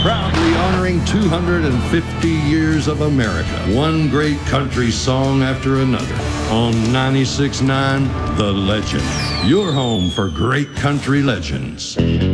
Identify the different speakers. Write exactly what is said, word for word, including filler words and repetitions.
Speaker 1: proudly honoring two hundred fifty years of America, one great country song after another. On ninety-six point nine, The Legend, your home for great country legends.